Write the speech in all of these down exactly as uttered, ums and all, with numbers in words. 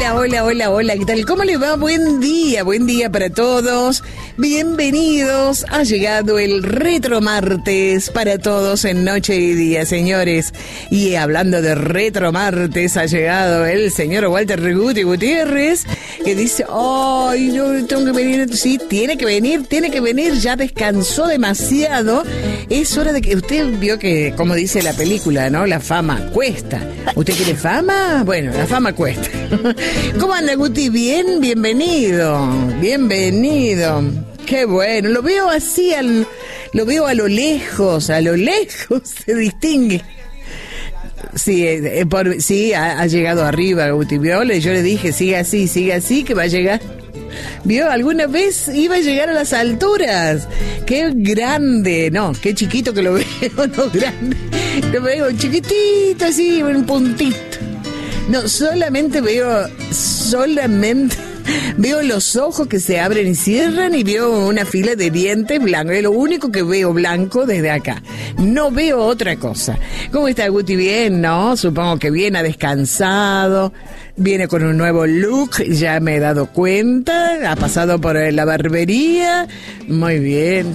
Hola, hola, hola, hola, ¿qué tal? ¿Cómo le va? Buen día, buen día para todos. Bienvenidos. Ha llegado el Retro Martes para todos en noche y día, señores. Y hablando de Retro Martes, ha llegado el señor Walter Guti Gutiérrez, que dice, ay, yo tengo que venir. Sí, tiene que venir, tiene que venir. Ya descansó demasiado. Es hora de que... Usted vio que, como dice la película, ¿no? La fama cuesta. ¿Usted quiere fama? Bueno, la fama cuesta. ¿Cómo anda, Guti? Bien, bienvenido. Bienvenido. Qué bueno. Lo veo así, al, lo veo a lo lejos, a lo lejos se distingue. Sí, eh, por, sí ha, ha llegado arriba, Guti Viola, y yo le dije, sigue así, sigue así, que va a llegar. ¿Vio? Alguna vez iba a llegar a las alturas. ¡Qué grande! No, qué chiquito que lo veo, no grande. Lo veo chiquitito, así, un puntito. No, solamente veo, solamente veo los ojos que se abren y cierran y veo una fila de dientes blancos. Es lo único que veo blanco desde acá. No veo otra cosa. ¿Cómo está, Guti? Bien, ¿no? Supongo que bien, ha descansado. Viene con un nuevo look, ya me he dado cuenta. Ha pasado por la barbería. Muy bien,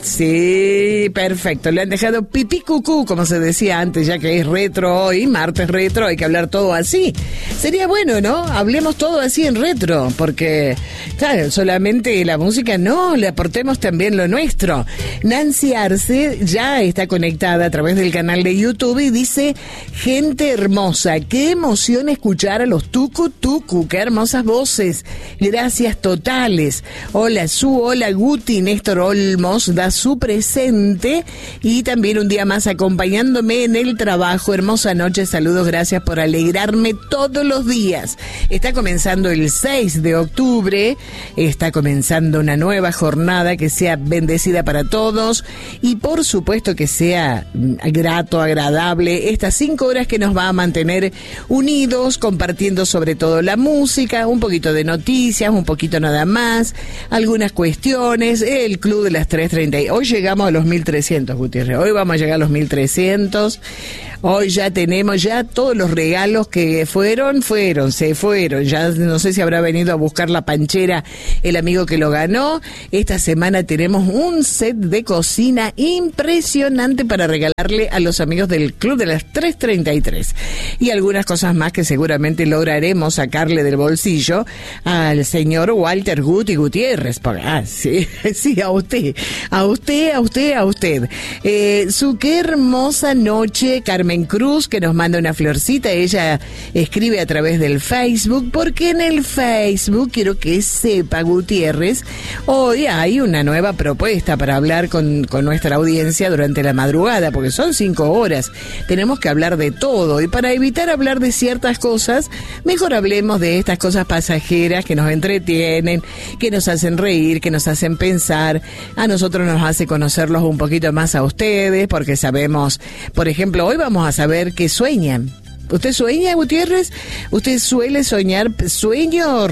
sí, perfecto. Le han dejado pipí cucú, como se decía antes, ya que es retro hoy, martes retro, hay que hablar todo así. Sería bueno, ¿no? Hablemos todo así en retro, porque, claro, solamente la música no, le aportemos también lo nuestro. Nancy Arce ya está conectada a través del canal de YouTube y dice, gente hermosa, qué emoción escuchar a los Tucu Tucu, qué hermosas voces, gracias totales. Hola Su, hola Guti, Néstor Olmos da su presente y también un día más acompañándome en el trabajo. Hermosa noche, saludos, gracias por alegrarme todos los días. Está comenzando el seis de octubre, está comenzando una nueva jornada, que sea bendecida para todos y por supuesto que sea grato, agradable, estas cinco horas que nos va a mantener unidos, compartiendo sobre todo la música, un poquito de noticias, un poquito nada más, algunas cuestiones, el club de las tres treinta. Hoy llegamos a los mil trescientos, Gutiérrez, hoy vamos a llegar a los mil trescientos. Hoy ya tenemos ya todos los regalos que fueron, fueron, se fueron. Ya no sé si habrá venido a buscar la panchera el amigo que lo ganó. Esta semana tenemos un set de cocina impresionante para regalarle a los amigos del Club de las tres treinta y tres. Y algunas cosas más que seguramente lograremos sacarle del bolsillo al señor Walter Guti Gutiérrez. Ah, sí, sí, a usted, a usted, a usted, a usted. Eh, su qué hermosa noche, Carmen Cruz, que nos manda una florcita. Ella escribe a través del Facebook, porque en el Facebook, quiero que sepa, Gutiérrez, hoy hay una nueva propuesta para hablar con, con nuestra audiencia durante la madrugada, porque son cinco horas, tenemos que hablar de todo, y para evitar hablar de ciertas cosas, mejor hablemos de estas cosas pasajeras que nos entretienen, que nos hacen reír, que nos hacen pensar. A nosotros nos hace conocerlos un poquito más a ustedes, porque sabemos, por ejemplo, hoy vamos a saber qué sueñan. ¿Usted sueña, Gutiérrez? ¿Usted suele soñar sueño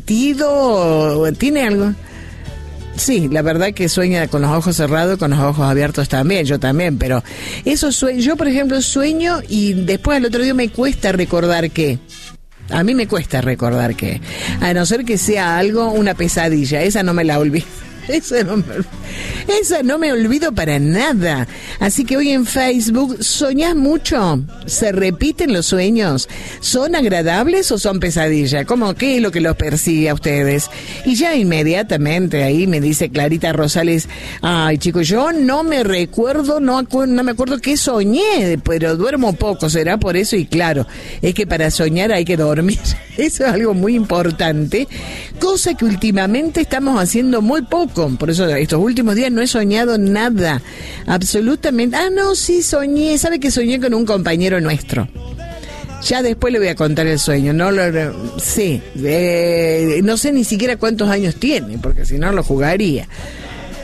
repetido? ¿Tiene algo? Sí, la verdad que sueña con los ojos cerrados, con los ojos abiertos también, yo también, pero eso sueño, yo por ejemplo sueño y después al otro día me cuesta recordar qué. A mí me cuesta recordar qué, a no ser que sea algo, una pesadilla, esa no me la olvido. Esa no, me, esa no me olvido para nada. Así que hoy en Facebook, ¿soñás mucho? ¿Se repiten los sueños? ¿Son agradables o son pesadillas? ¿Cómo qué es lo que los persigue a ustedes? Y ya inmediatamente ahí me dice Clarita Rosales, ay chicos, yo no me recuerdo, no, no me acuerdo qué soñé, pero duermo poco, será por eso. Y claro, es que para soñar hay que dormir. Eso es algo muy importante, cosa que últimamente estamos haciendo muy poco. Por eso estos últimos días no he soñado nada, absolutamente. Ah, no, sí soñé, sabe que soñé con un compañero nuestro. Ya después le voy a contar el sueño. No lo, sí, eh, no sé ni siquiera cuántos años tiene, porque si no lo jugaría.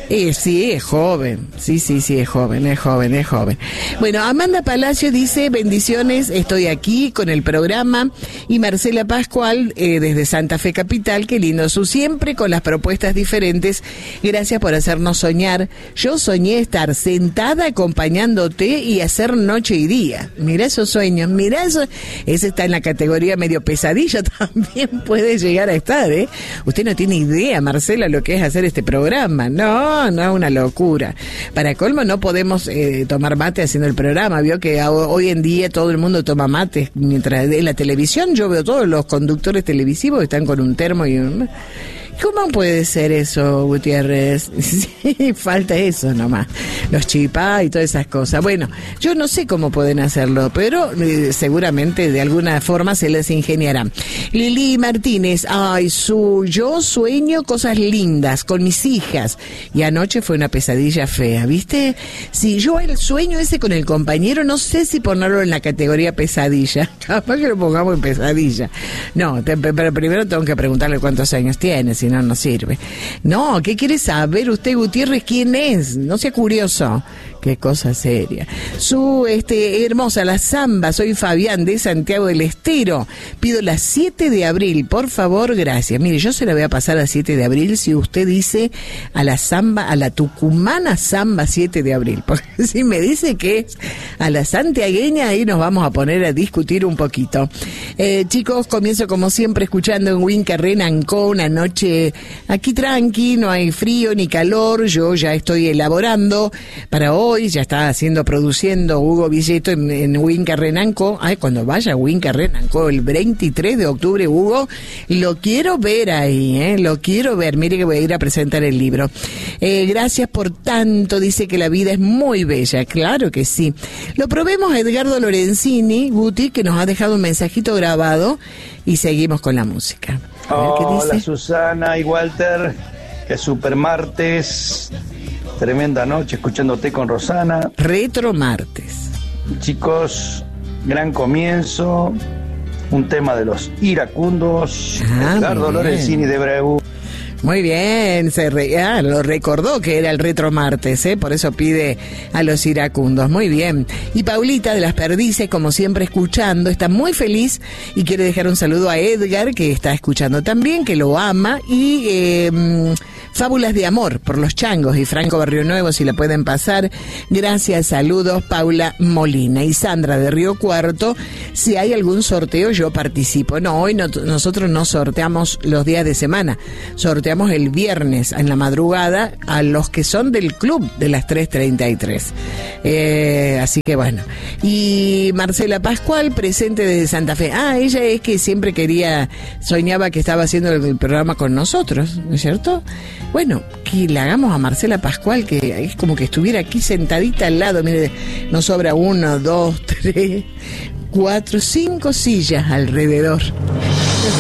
Eh, sí, es joven. Sí, sí, sí, es joven, es joven, es joven. Bueno, Amanda Palacio dice, bendiciones, estoy aquí con el programa. Y Marcela Pascual, eh, desde Santa Fe Capital, qué lindo, su siempre con las propuestas diferentes. Gracias por hacernos soñar. Yo soñé estar sentada acompañándote y hacer noche y día. Mirá esos sueños, mirá eso. Ese está en la categoría medio pesadilla, también puede llegar a estar, ¿eh? Usted no tiene idea, Marcela, lo que es hacer este programa. No, no, es una locura. Para colmo no podemos eh, tomar mate haciendo el programa. Vio que a, hoy en día todo el mundo toma mate. Mientras en la televisión yo veo todos los conductores televisivos que están con un termo y un... ¿Cómo puede ser eso, Gutiérrez? Sí, falta eso nomás. Los chipá y todas esas cosas. Bueno, yo no sé cómo pueden hacerlo, pero eh, seguramente de alguna forma se les ingeniará. Lili Martínez, ay, su, yo sueño cosas lindas con mis hijas. Y anoche fue una pesadilla fea, ¿viste? Si yo el sueño ese con el compañero, no sé si ponerlo en la categoría pesadilla. Capaz que lo pongamos en pesadilla. No, te, pero primero tengo que preguntarle cuántos años tiene, si no, no sirve. No, ¿qué quiere saber usted, Gutiérrez, quién es? No sea curioso. Qué cosa seria. Su, este, hermosa, la samba, soy Fabián de Santiago del Estero. Pido la siete de abril, por favor, gracias. Mire, yo se la voy a pasar a siete de abril si usted dice a la samba, a la tucumana samba siete de abril. Porque si me dice que es a la santiagueña, ahí nos vamos a poner a discutir un poquito. Eh, chicos, comienzo como siempre escuchando en Winca Renancó, una noche aquí tranqui, no hay frío ni calor, yo ya estoy elaborando para hoy. Hoy ya está haciendo, produciendo Hugo Villeto en, en Winca Renanco. Ay, cuando vaya a Winca Renanco el veintitrés de octubre, Hugo, lo quiero ver ahí, ¿eh? Lo quiero ver. Mire que voy a ir a presentar el libro. Eh, gracias por tanto, dice que la vida es muy bella. Claro que sí. Lo probemos a Edgardo Lorenzini, Guti, que nos ha dejado un mensajito grabado y seguimos con la música. A ver, ¿qué dice? Hola Susana y Walter, que super martes. Tremenda noche escuchándote con Rosana. Retro martes. Chicos, gran comienzo. Un tema de los iracundos. Ah, Edgardo Lorenzini de Breu. Muy bien, se re, ah, lo recordó que era el retro martes, ¿eh? Por eso pide a los iracundos. Muy bien. Y Paulita de las Perdices, como siempre, escuchando, está muy feliz y quiere dejar un saludo a Edgar, que está escuchando también, que lo ama, y eh, Fábulas de Amor por los Changos y Franco Barrio Nuevo, si la pueden pasar. Gracias, saludos, Paula Molina. Y Sandra de Río Cuarto, si hay algún sorteo yo participo. No, hoy no, nosotros no sorteamos los días de semana, sorteamos el viernes en la madrugada a los que son del club de las tres treinta y tres. Eh, así que bueno. Y Marcela Pascual, presente desde Santa Fe. Ah, ella es que siempre quería, soñaba que estaba haciendo el programa con nosotros, ¿no es cierto? Bueno, que le hagamos a Marcela Pascual, que es como que estuviera aquí sentadita al lado. Mire, nos sobra uno, dos, tres, cuatro, cinco sillas alrededor.